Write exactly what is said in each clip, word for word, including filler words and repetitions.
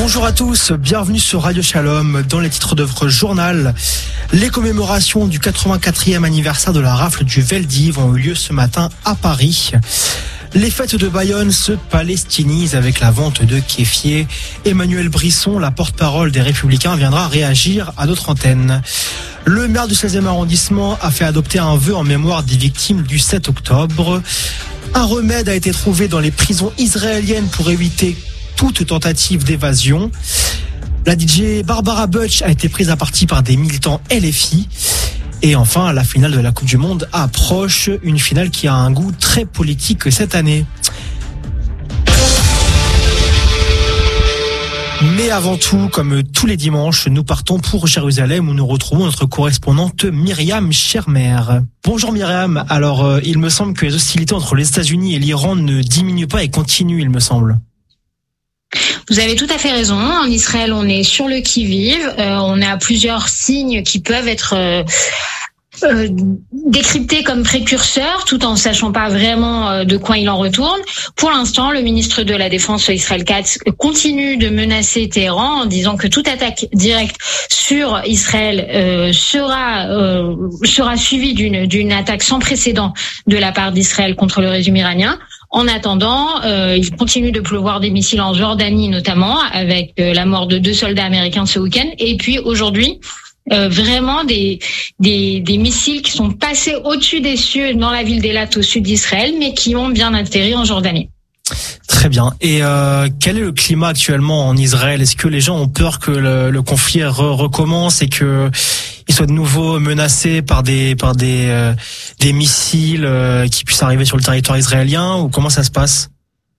Bonjour à tous, bienvenue sur Radio Shalom. Dans les titres de votre journal, les commémorations du quatre-vingt-quatrième anniversaire de la rafle du Veldiv ont eu lieu ce matin à Paris. Les fêtes de Bayonne se palestinisent avec la vente de kéfier. Emmanuel Brisson, la porte-parole des Républicains, viendra réagir à notre antenne. Le maire du seizième arrondissement a fait adopter un vœu en mémoire des victimes du sept octobre. Un remède a été trouvé dans les prisons israéliennes pour éviter toute tentative d'évasion. La D J Barbara Butch a été prise à partie par des militants L F I. Et enfin, la finale de la Coupe du Monde approche, une finale qui a un goût très politique cette année. Mais avant tout, comme tous les dimanches, nous partons pour Jérusalem où nous retrouvons notre correspondante Myriam Schermer. Bonjour Myriam, alors euh, il me semble que les hostilités entre les États-Unis et l'Iran ne diminuent pas et continuent, il me semble. Vous avez tout à fait raison. En Israël, on est sur le qui-vive. Euh, on a plusieurs signes qui peuvent être euh, euh, décryptés comme précurseurs, tout en sachant pas vraiment euh, de quoi il en retourne. Pour l'instant, le ministre de la Défense, Israël Katz, continue de menacer Téhéran en disant que toute attaque directe sur Israël euh, sera euh, sera suivie d'une d'une attaque sans précédent de la part d'Israël contre le régime iranien. En attendant, euh, il continue de pleuvoir des missiles en Jordanie notamment, avec euh, la mort de deux soldats américains ce week-end. Et puis aujourd'hui, euh, vraiment des, des des missiles qui sont passés au-dessus des cieux dans la ville d'Elat au sud d'Israël, mais qui ont bien atterri en Jordanie. Très bien. Et euh, quel est le climat actuellement en Israël ? Est-ce que les gens ont peur que le, le conflit re- recommence et que ils soient de nouveau menacés par des par des euh, des missiles euh, qui puissent arriver sur le territoire israélien, ou comment ça se passe ?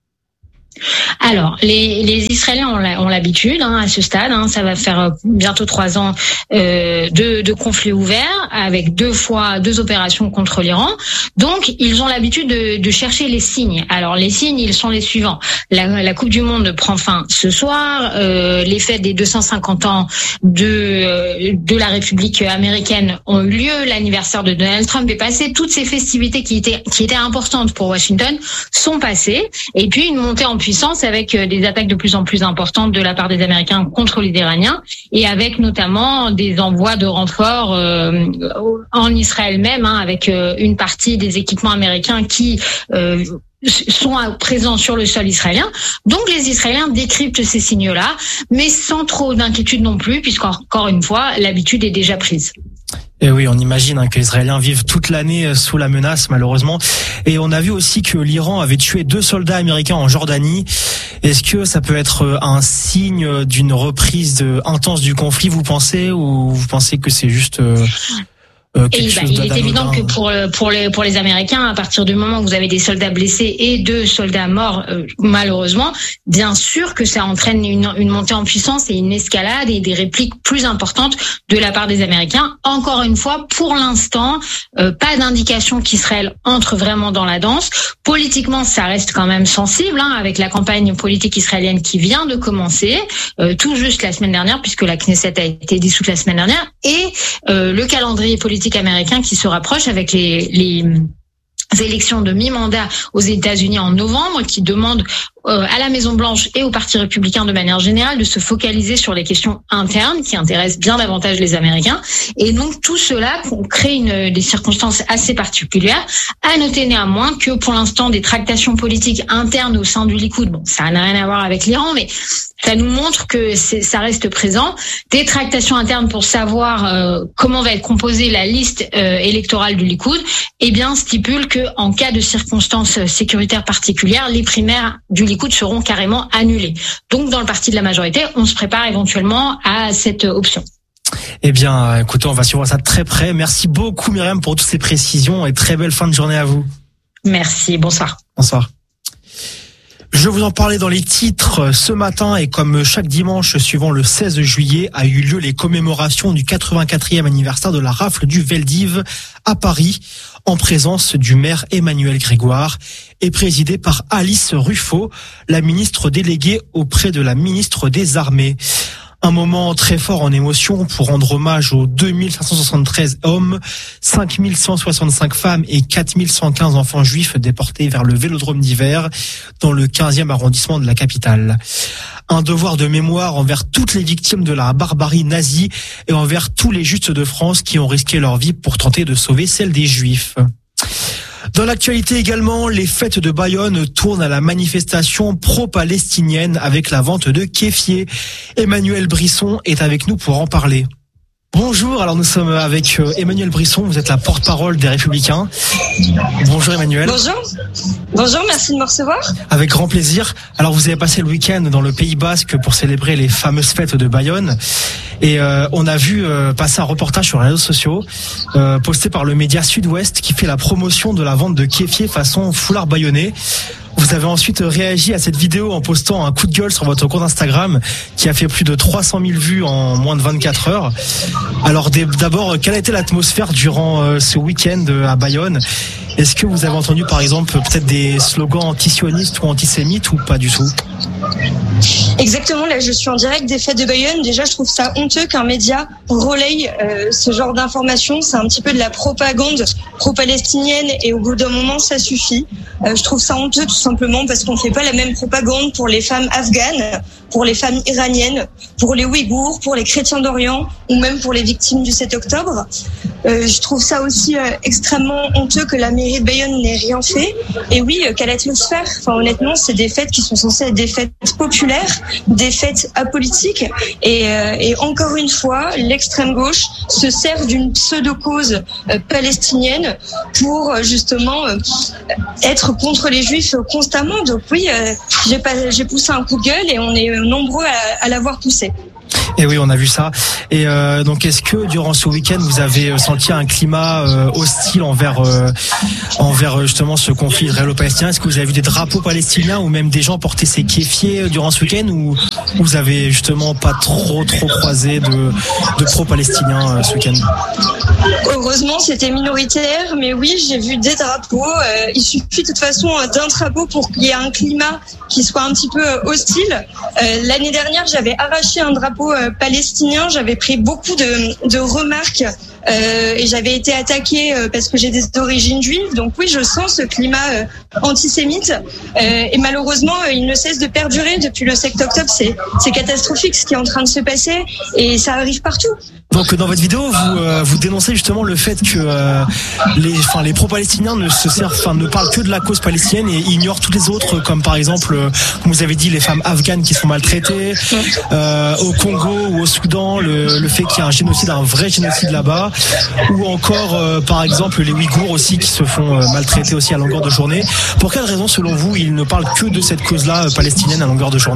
Alors, les, les Israéliens ont, la, ont l'habitude hein, à ce stade. Hein, ça va faire bientôt trois ans euh, de, de conflits ouverts avec deux fois deux opérations contre l'Iran. Donc, ils ont l'habitude de, de chercher les signes. Alors, les signes, ils sont les suivants. La, la Coupe du Monde prend fin ce soir. Euh, les fêtes des deux cent cinquante ans de euh, de la République américaine ont eu lieu. L'anniversaire de Donald Trump est passé. Toutes ces festivités qui étaient qui étaient importantes pour Washington sont passées. Et puis, une montée en puissance avec des attaques de plus en plus importantes de la part des Américains contre les Iraniens, et avec notamment des envois de renforts euh, en Israël même, hein, avec euh, une partie des équipements américains qui euh, sont présents sur le sol israélien. Donc les Israéliens décryptent ces signaux-là, mais sans trop d'inquiétude non plus, puisqu'encore une fois, l'habitude est déjà prise. Et oui, on imagine hein, que les Israéliens vivent toute l'année sous la menace, malheureusement. Et on a vu aussi que l'Iran avait tué deux soldats américains en Jordanie. Est-ce que ça peut être un signe d'une reprise intense du conflit, vous pensez, ou vous pensez que c'est juste euh, euh, quelque et chose bah, il est évident que hein. pour pour les pour les Américains, à partir du moment où vous avez des soldats blessés et deux soldats morts, euh, malheureusement, bien sûr que ça entraîne une, une montée en puissance et une escalade et des répliques plus importantes de la part des Américains. Encore une fois, pour l'instant, euh, pas d'indication qu'Israël entre vraiment dans la danse. Politiquement, ça reste quand même sensible, hein, avec la campagne politique israélienne qui vient de commencer, euh, tout juste la semaine dernière, puisque la Knesset a été dissoute la semaine dernière, et euh, le calendrier politique américain qui se rapproche avec les, les élections de mi-mandat aux États-Unis en novembre, qui demandent euh, à la Maison-Blanche et au Parti républicain de manière générale de se focaliser sur les questions internes qui intéressent bien davantage les Américains. Et donc tout cela crée une, des circonstances assez particulières. À noter néanmoins que pour l'instant des tractations politiques internes au sein du Likoud, bon, ça n'a rien à voir avec l'Iran, mais ça nous montre que c'est, ça reste présent. Des tractations internes pour savoir euh, comment va être composée la liste euh, électorale du Likoud, eh bien stipule que en cas de circonstances sécuritaires particulières, les primaires du Likoud seront carrément annulées. Donc dans le parti de la majorité, on se prépare éventuellement à cette option. Eh bien, écoutez, on va suivre ça de très près. Merci beaucoup Myriam pour toutes ces précisions et très belle fin de journée à vous. Merci, bonsoir. Bonsoir. Je vous en parlais dans les titres ce matin, et comme chaque dimanche suivant le seize juillet a eu lieu les commémorations du quatre-vingt-quatrième anniversaire de la rafle du Veldiv à Paris, en présence du maire Emmanuel Grégoire et présidé par Alice Ruffo, la ministre déléguée auprès de la ministre des Armées. Un moment très fort en émotion pour rendre hommage aux deux mille cinq cent soixante-treize hommes, cinq mille cent soixante-cinq femmes et quatre mille cent quinze enfants juifs déportés vers le Vélodrome d'hiver dans le quinzième arrondissement de la capitale. Un devoir de mémoire envers toutes les victimes de la barbarie nazie et envers tous les justes de France qui ont risqué leur vie pour tenter de sauver celle des Juifs. Dans l'actualité également, les fêtes de Bayonne tournent à la manifestation pro-palestinienne avec la vente de kéfier. Emmanuel Brisson est avec nous pour en parler. Bonjour, alors nous sommes avec Emmanuel Brisson, vous êtes la porte-parole des Républicains. Bonjour Emmanuel. Bonjour, bonjour, merci de me recevoir. Avec grand plaisir. Alors vous avez passé le week-end dans le Pays Basque pour célébrer les fameuses fêtes de Bayonne. Et euh, on a vu euh, passer un reportage sur les réseaux sociaux euh, posté par le média Sud-Ouest qui fait la promotion de la vente de kéfier façon foulard bayonnais. Vous avez ensuite réagi à cette vidéo en postant un coup de gueule sur votre compte Instagram qui a fait plus de trois cent mille vues en moins de vingt-quatre heures. Alors d'abord, quelle a été l'atmosphère durant ce week-end à Bayonne ? Est-ce que vous avez entendu par exemple peut-être des slogans antisionistes ou antisémites ou pas du tout ? Exactement, là je suis en direct des fêtes de Bayonne. Déjà je trouve ça honteux qu'un média relaye euh, ce genre d'informations. C'est un petit peu de la propagande pro-palestinienne et au bout d'un moment ça suffit. Euh, je trouve ça honteux tout simplement parce qu'on ne fait pas la même propagande pour les femmes afghanes, pour les femmes iraniennes, pour les Ouïghours, pour les chrétiens d'Orient ou même pour les victimes du sept octobre. Euh, je trouve ça aussi euh, extrêmement honteux que la mairie de Bayonne n'ait rien fait. Et oui, euh, quelle atmosphère ? Enfin, honnêtement, c'est des fêtes qui sont censées être des fêtes populaires, des fêtes apolitiques. Et, euh, et encore une fois, l'extrême gauche se sert d'une pseudo-cause euh, palestinienne pour euh, justement euh, être contre les Juifs constamment. Donc oui, euh, j'ai, pas, j'ai poussé un coup de gueule et on est nombreux à, à l'avoir poussé. Et oui, on a vu ça. Et euh, donc, est-ce que durant ce week-end, vous avez senti un climat euh, hostile envers euh, envers justement ce conflit israélo-palestinien ? Est-ce que vous avez vu des drapeaux palestiniens ou même des gens porter ces kéfiers durant ce week-end, ou vous avez justement pas trop trop croisé de de pro-palestiniens euh, ce week-end ? Heureusement, c'était minoritaire, mais oui, j'ai vu des drapeaux. Euh, il suffit de toute façon d'un drapeau pour qu'il y ait un climat qui soit un petit peu hostile. Euh, l'année dernière, j'avais arraché un drapeau euh, palestinien, j'avais pris beaucoup de, de remarques euh, et j'avais été attaquée euh, parce que j'ai des origines juives. Donc oui, je sens ce climat euh, antisémite euh, et malheureusement, euh, il ne cesse de perdurer depuis le sept octobre. C'est, c'est catastrophique ce qui est en train de se passer et ça arrive partout. Donc dans votre vidéo, vous euh, vous dénoncez justement le fait que euh, les enfin les pro-palestiniens ne se servent, enfin ne parlent que de la cause palestinienne et ignorent toutes les autres, comme par exemple, euh, comme vous avez dit, les femmes afghanes qui sont maltraitées, euh, au Congo ou au Soudan, le, le fait qu'il y a un génocide, un vrai génocide là-bas, ou encore euh, par exemple les Ouïghours aussi qui se font euh, maltraiter aussi à longueur de journée. Pour quelle raison, selon vous, ils ne parlent que de cette cause-là euh, palestinienne à longueur de journée ?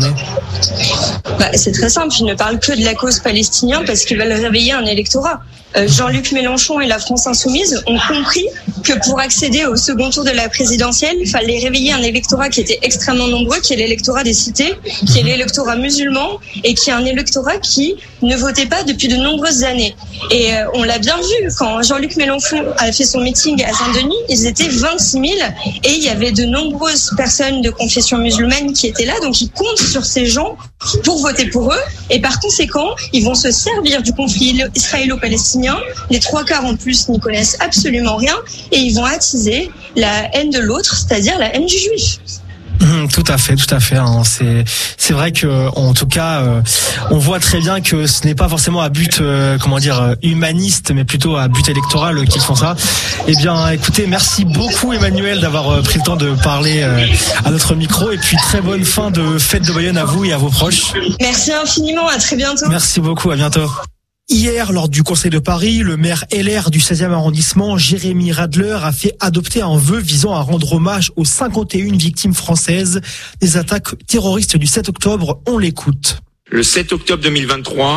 Bah, c'est très simple, ils ne parlent que de la cause palestinienne parce qu'ils veulent réveiller un électorat. Euh, Jean-Luc Mélenchon et la France Insoumise ont compris que pour accéder au second tour de la présidentielle, il fallait réveiller un électorat qui était extrêmement nombreux, qui est l'électorat des cités, qui est l'électorat musulman et qui est un électorat qui ne votait pas depuis de nombreuses années. Et euh, on l'a bien vu, quand Jean-Luc Mélenchon a fait son meeting à Saint-Denis, ils étaient vingt-six mille et il y avait de nombreuses personnes de confession musulmane qui étaient là, donc ils comptent sur ces gens pour voter pour eux et par conséquent, ils vont se servir du conflit israélo-palestinien. Les trois quarts en plus n'y connaissent absolument rien et ils vont attiser la haine de l'autre, c'est-à-dire la haine du juif. Mmh, tout à fait, tout à fait. Hein. C'est c'est vrai que en tout cas, euh, on voit très bien que ce n'est pas forcément à but, euh, comment dire, humaniste, mais plutôt à but électoral euh, qu'ils font ça. Eh bien, écoutez, merci beaucoup Emmanuel d'avoir euh, pris le temps de parler euh, à notre micro et puis très bonne fin de fête de Bayonne à vous et à vos proches. Merci infiniment, à très bientôt. Merci beaucoup, à bientôt. Hier, lors du Conseil de Paris, le maire L R du seizième arrondissement, Jérémy Radler, a fait adopter un vœu visant à rendre hommage aux cinquante et une victimes françaises des attaques terroristes du sept octobre. On l'écoute. Le sept octobre deux mille vingt-trois,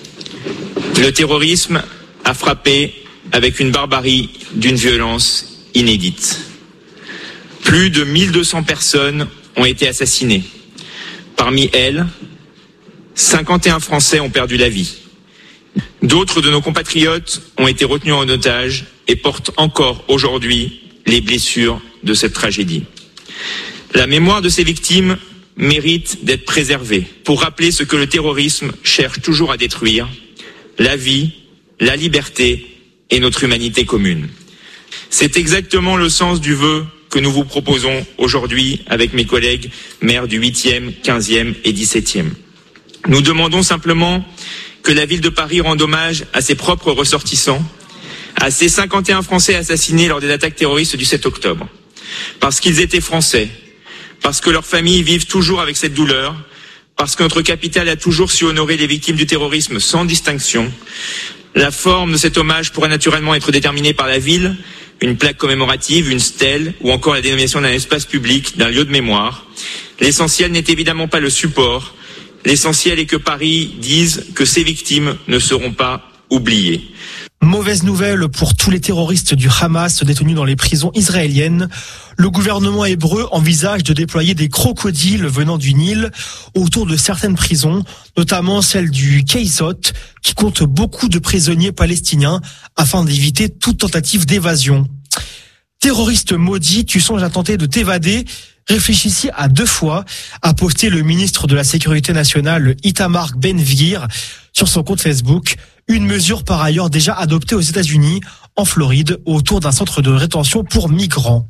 le terrorisme a frappé avec une barbarie d'une violence inédite. Plus de mille deux cents personnes ont été assassinées. Parmi elles, cinquante et un Français ont perdu la vie. D'autres de nos compatriotes ont été retenus en otage et portent encore aujourd'hui les blessures de cette tragédie. La mémoire de ces victimes mérite d'être préservée pour rappeler ce que le terrorisme cherche toujours à détruire, la vie, la liberté et notre humanité commune. C'est exactement le sens du vœu que nous vous proposons aujourd'hui avec mes collègues maires du huitième, quinzième et dix-septième. Nous demandons simplement que la ville de Paris rende hommage à ses propres ressortissants, à ces cinquante et un Français assassinés lors des attaques terroristes du sept octobre. Parce qu'ils étaient Français, parce que leurs familles vivent toujours avec cette douleur, parce que notre capitale a toujours su honorer les victimes du terrorisme sans distinction. La forme de cet hommage pourrait naturellement être déterminée par la ville, une plaque commémorative, une stèle, ou encore la dénomination d'un espace public, d'un lieu de mémoire. L'essentiel n'est évidemment pas le support. L'essentiel est que Paris dise que ses victimes ne seront pas oubliées. Mauvaise nouvelle pour tous les terroristes du Hamas détenus dans les prisons israéliennes. Le gouvernement hébreu envisage de déployer des crocodiles venant du Nil autour de certaines prisons, notamment celle du Keizot, qui compte beaucoup de prisonniers palestiniens afin d'éviter toute tentative d'évasion. Terroriste maudit, tu songes à tenter de t'évader? Réfléchissez à deux fois, a posté le ministre de la Sécurité nationale Itamar Ben-Gvir sur son compte Facebook. Une mesure par ailleurs déjà adoptée aux États-Unis, en Floride, autour d'un centre de rétention pour migrants.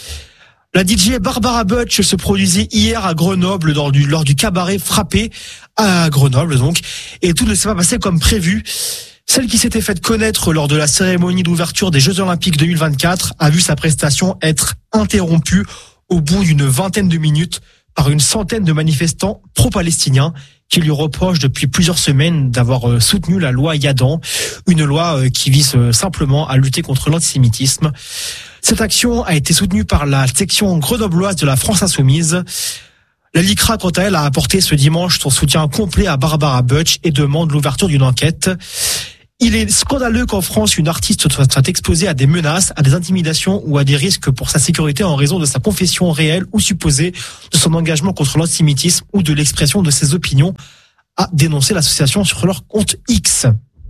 La D J Barbara Butch se produisait hier à Grenoble lors du, lors du cabaret Frappé à Grenoble donc, et tout ne s'est pas passé comme prévu. Celle qui s'était faite connaître lors de la cérémonie d'ouverture des Jeux Olympiques deux mille vingt-quatre a vu sa prestation être interrompue au bout d'une vingtaine de minutes par une centaine de manifestants pro-palestiniens qui lui reprochent depuis plusieurs semaines d'avoir soutenu la loi Yadan, une loi qui vise simplement à lutter contre l'antisémitisme. Cette action a été soutenue par la section grenobloise de la France Insoumise. La LICRA, quant à elle, a apporté ce dimanche son soutien complet à Barbara Butch et demande l'ouverture d'une enquête. Il est scandaleux qu'en France, une artiste soit exposée à des menaces, à des intimidations ou à des risques pour sa sécurité en raison de sa confession réelle ou supposée, de son engagement contre l'antisémitisme ou de l'expression de ses opinions, a dénoncé l'association sur leur compte X.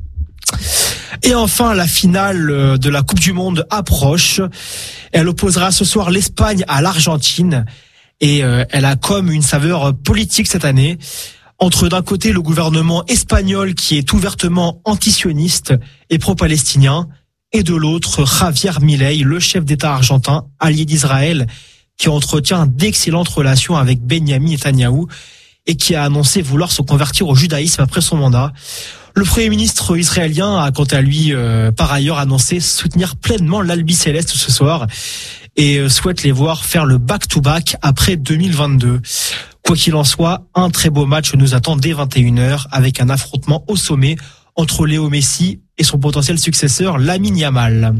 Et enfin, la finale de la Coupe du Monde approche. Elle opposera ce soir l'Espagne à l'Argentine et elle a comme une saveur politique cette année. Entre d'un côté le gouvernement espagnol qui est ouvertement antisioniste et pro-palestinien, et de l'autre Javier Milei, le chef d'État argentin, allié d'Israël, qui entretient d'excellentes relations avec Benyamin Netanyahou et qui a annoncé vouloir se convertir au judaïsme après son mandat. Le Premier ministre israélien a quant à lui euh, par ailleurs annoncé soutenir pleinement l'Albi Céleste ce soir et euh, souhaite les voir faire le back-to-back après deux mille vingt-deux. Quoi qu'il en soit, un très beau match nous attend dès vingt et une heures avec un affrontement au sommet entre Léo Messi et son potentiel successeur Lamine Yamal.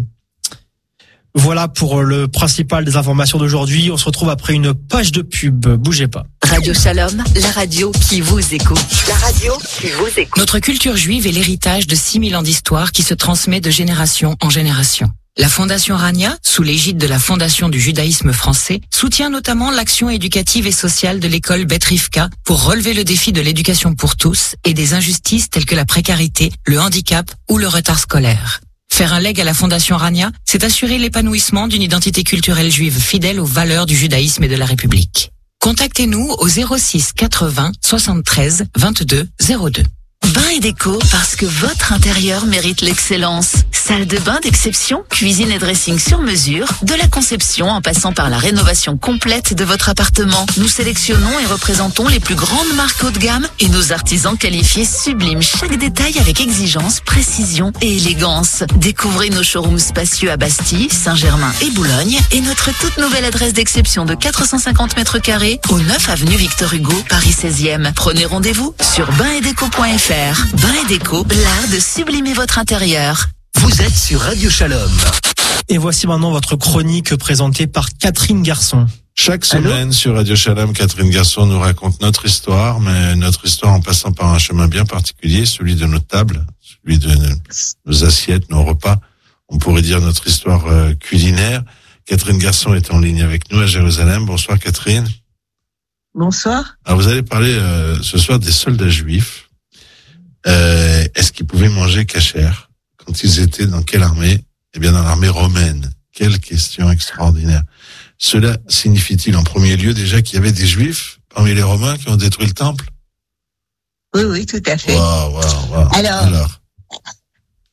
Voilà pour le principal des informations d'aujourd'hui. On se retrouve après une page de pub. Bougez pas. Radio Shalom, la radio qui vous écoute. La radio qui vous écoute. Notre culture juive est l'héritage de six mille ans d'histoire qui se transmet de génération en génération. La Fondation Rania, sous l'égide de la Fondation du judaïsme français, soutient notamment l'action éducative et sociale de l'école Beth Rivka pour relever le défi de l'éducation pour tous et des injustices telles que la précarité, le handicap ou le retard scolaire. Faire un leg à la Fondation Rania, c'est assurer l'épanouissement d'une identité culturelle juive fidèle aux valeurs du judaïsme et de la République. Contactez-nous au zéro six quatre-vingts soixante-treize vingt-deux zéro deux. Bain et déco, parce que votre intérieur mérite l'excellence. Salle de bain d'exception, cuisine et dressing sur mesure, de la conception en passant par la rénovation complète de votre appartement. Nous sélectionnons et représentons les plus grandes marques haut de gamme et nos artisans qualifiés subliment chaque détail avec exigence, précision et élégance. Découvrez nos showrooms spacieux à Bastille, Saint-Germain et Boulogne et notre toute nouvelle adresse d'exception de quatre cent cinquante mètres carrés au neuf avenue Victor Hugo, Paris seizième. Prenez rendez-vous sur bain et déco point f r. Bain et déco, l'art de sublimer votre intérieur. Vous êtes sur Radio Shalom. Et voici maintenant votre chronique présentée par Catherine Garçon. Chaque semaine Allô sur Radio Shalom, Catherine Garçon nous raconte notre histoire, mais notre histoire en passant par un chemin bien particulier, celui de nos tables, celui de nos assiettes, nos repas. On pourrait dire notre histoire euh, culinaire. Catherine Garçon est en ligne avec nous à Jérusalem. Bonsoir Catherine. Bonsoir. Alors vous allez parler euh, ce soir des soldats juifs. Euh, est-ce qu'ils pouvaient manger cachère quand ils étaient dans quelle armée? Eh bien, dans l'armée romaine. Quelle question extraordinaire. Cela signifie-t-il en premier lieu déjà qu'il y avait des juifs parmi les Romains qui ont détruit le temple? Oui, oui, tout à fait. Wow, wow, wow. Alors, Alors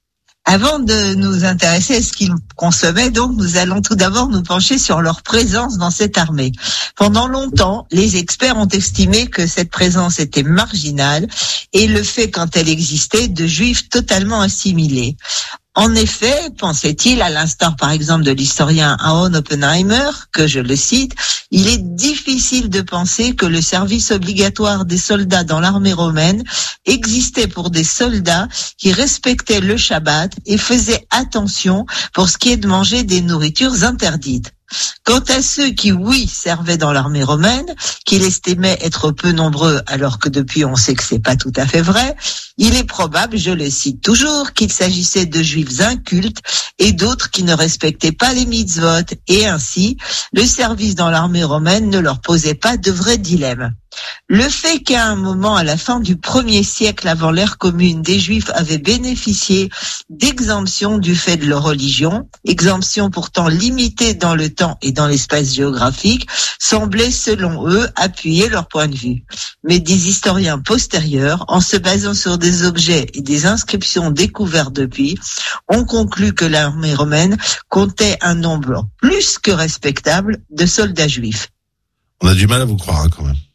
Avant de nous intéresser à ce qu'ils consommaient, donc, nous allons tout d'abord nous pencher sur leur présence dans cette armée. Pendant longtemps, les experts ont estimé que cette présence était marginale et le fait, quand elle existait, de juifs totalement assimilés. En effet, pensait-il, à l'instar par exemple de l'historien Aaron Oppenheimer, que je le cite, il est difficile de penser que le service obligatoire des soldats dans l'armée romaine existait pour des soldats qui respectaient le Shabbat et faisaient attention pour ce qui est de manger des nourritures interdites. Quant à ceux qui, oui, servaient dans l'armée romaine, qu'il estimait être peu nombreux, alors que depuis on sait que c'est pas tout à fait vrai, il est probable, je le cite toujours, qu'il s'agissait de juifs incultes et d'autres qui ne respectaient pas les mitzvot, et ainsi, le service dans l'armée romaine ne leur posait pas de vrai dilemme. Le fait qu'à un moment, à la fin du premier siècle avant l'ère commune, des Juifs avaient bénéficié d'exemptions du fait de leur religion, exemptions pourtant limitées dans le temps et dans l'espace géographique, semblait, selon eux, appuyer leur point de vue. Mais des historiens postérieurs, en se basant sur des objets et des inscriptions découvertes depuis, ont conclu que l'armée romaine comptait un nombre plus que respectable de soldats juifs. On a du mal à vous croire, hein, quand même.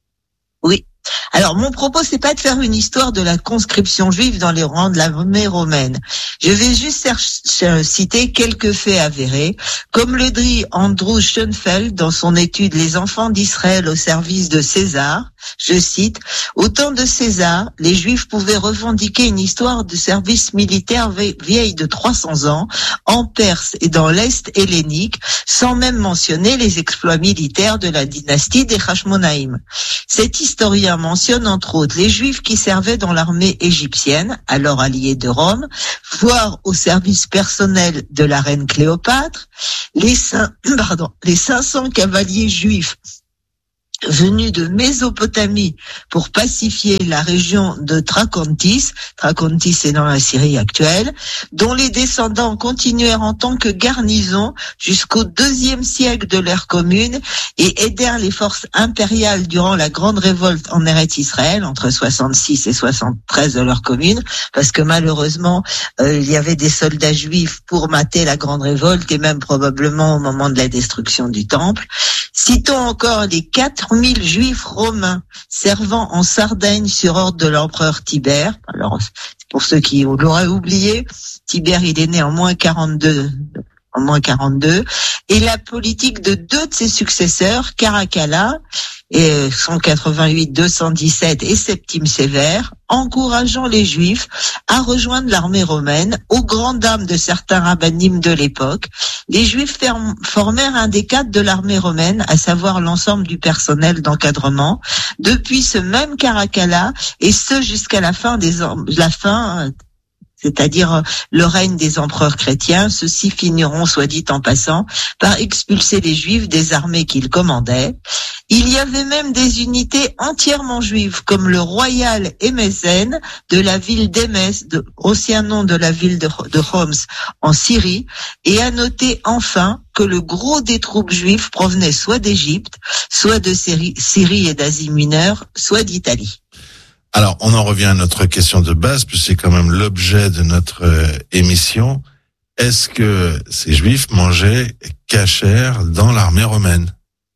Oui. Alors, mon propos, c'est pas de faire une histoire de la conscription juive dans les rangs de l'armée romaine. Je vais juste citer quelques faits avérés, comme le dit Andrew Schoenfeld dans son étude « Les enfants d'Israël au service de César ». Je cite, « Au temps de César, les Juifs pouvaient revendiquer une histoire de service militaire vieille de trois cents ans en Perse et dans l'Est hellénique, sans même mentionner les exploits militaires de la dynastie des Hashmonaïm. » Cet historien mentionne entre autres les Juifs qui servaient dans l'armée égyptienne, alors alliée de Rome, voire au service personnel de la reine Cléopâtre, les, cinq, pardon, les cinq cents cavaliers juifs venus de Mésopotamie pour pacifier la région de Trachontis, Trachontis est dans la Syrie actuelle, dont les descendants continuèrent en tant que garnison jusqu'au deuxième siècle de l'ère commune et aidèrent les forces impériales durant la grande révolte en Eretz Israël entre soixante-six et soixante-treize de l'ère commune, parce que malheureusement euh, il y avait des soldats juifs pour mater la grande révolte et même probablement au moment de la destruction du temple. Citons encore les quatre mille juifs romains servant en Sardaigne sur ordre de l'empereur Tibère. Alors, pour ceux qui l'auraient oublié, Tibère, il est né en moins quarante-deux, en moins quarante-deux, et la politique de deux de ses successeurs, Caracalla, et cent quatre-vingt-huit, deux cent dix-sept et Septime Sévère, encourageant les Juifs à rejoindre l'armée romaine, aux grandes dames de certains rabbinim de l'époque. Les Juifs formèrent un des cadres de l'armée romaine, à savoir l'ensemble du personnel d'encadrement, depuis ce même Caracalla, et ce jusqu'à la fin des la fin c'est-à-dire le règne des empereurs chrétiens. Ceux-ci finiront, soit dit en passant, par expulser les Juifs des armées qu'ils commandaient. Il y avait même des unités entièrement juives, comme le Royal Emezen de la ville d'Emes, de, ancien nom de la ville de, de Homs en Syrie, et à noter enfin que le gros des troupes juives provenaient soit d'Égypte, soit de Syrie, Syrie et d'Asie mineure, soit d'Italie. Alors, on en revient à notre question de base, puisque c'est quand même l'objet de notre euh, émission. Est-ce que ces Juifs mangeaient cachère dans l'armée romaine ?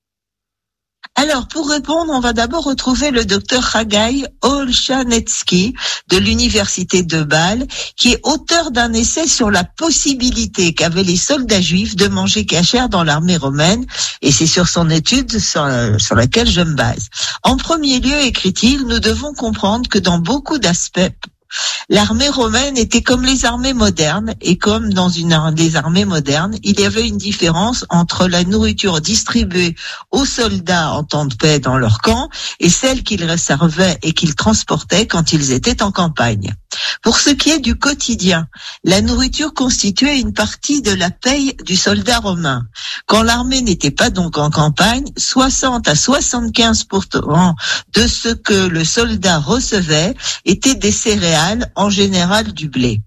Alors, pour répondre, on va d'abord retrouver le docteur Haggai Olshanetsky de l'université de Bâle, qui est auteur d'un essai sur la possibilité qu'avaient les soldats juifs de manger cachère dans l'armée romaine, et c'est sur son étude sur, sur laquelle je me base. En premier lieu, écrit-il, nous devons comprendre que dans beaucoup d'aspects, l'armée romaine était comme les armées modernes, et comme dans une des armées modernes, il y avait une différence entre la nourriture distribuée aux soldats en temps de paix dans leur camp et celle qu'ils réservaient et qu'ils transportaient quand ils étaient en campagne. Pour ce qui est du quotidien, la nourriture constituait une partie de la paye du soldat romain. Quand l'armée n'était pas donc en campagne, soixante à soixante-quinze pour cent de ce que le soldat recevait étaient des céréales, en général du blé.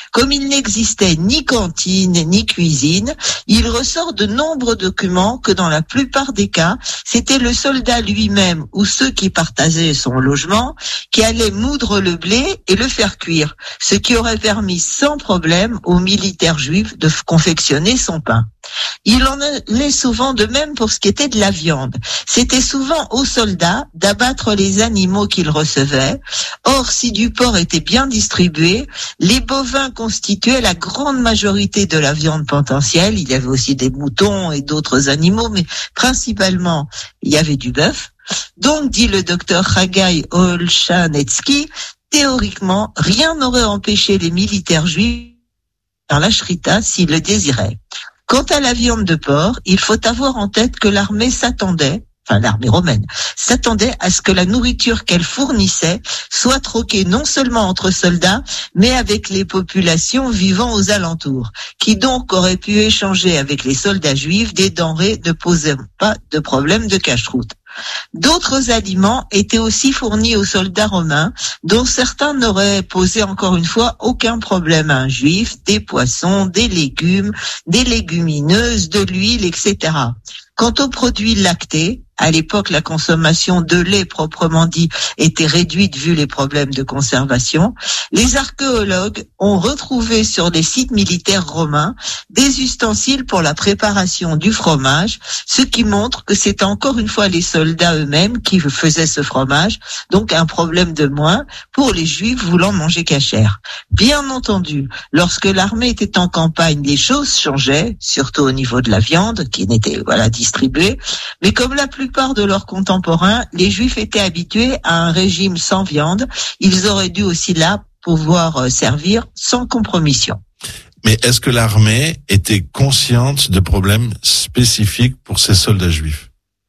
Comme il n'existait ni cantine ni cuisine, il ressort de nombreux documents que dans la plupart des cas, c'était le soldat lui-même ou ceux qui partageaient son logement qui allaient moudre le blé et le faire cuire, ce qui aurait permis sans problème aux militaires juifs de confectionner son pain. Il en allait souvent de même pour ce qui était de la viande. C'était souvent aux soldats d'abattre les animaux qu'ils recevaient. Or, si du porc était bien distribué, les bovins constituaient la grande majorité de la viande potentielle. Il y avait aussi des moutons et d'autres animaux, mais principalement, il y avait du bœuf. Donc, dit le docteur Haggai Olshanetsky, théoriquement, rien n'aurait empêché les militaires juifs de faire la shrita s'ils le désiraient. Quant à la viande de porc, il faut avoir en tête que l'armée s'attendait, enfin l'armée romaine, s'attendait à ce que la nourriture qu'elle fournissait soit troquée non seulement entre soldats, mais avec les populations vivant aux alentours, qui donc auraient pu échanger avec les soldats juifs des denrées ne posant pas de problème de cache-route. D'autres aliments étaient aussi fournis aux soldats romains, dont certains n'auraient posé encore une fois aucun problème à un juif, des poissons, des légumes, des légumineuses, de l'huile, et cetera. Quant aux produits lactés, à l'époque, la consommation de lait proprement dit était réduite vu les problèmes de conservation. Les archéologues ont retrouvé sur des sites militaires romains des ustensiles pour la préparation du fromage, ce qui montre que c'est encore une fois les soldats eux-mêmes qui faisaient ce fromage, donc un problème de moins pour les juifs voulant manger cachère. Bien entendu, lorsque l'armée était en campagne, les choses changeaient, surtout au niveau de la viande qui n'était voilà distribuée, mais comme la plupart de leurs contemporains, les Juifs étaient habitués à un régime sans viande. Ils auraient dû aussi là pouvoir servir sans compromission. Mais est-ce que l'armée était consciente de problèmes spécifiques pour ces soldats juifs ?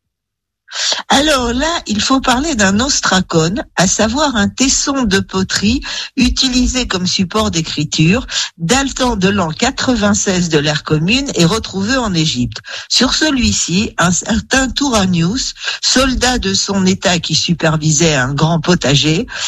Alors là, il faut parler d'un ostracone, à savoir un tesson de poterie utilisé comme support d'écriture, datant de l'an quatre-vingt-seize de l'ère commune et retrouvé en Égypte. Sur celui-ci, un certain Touranius, soldat de son état qui supervisait un grand potager,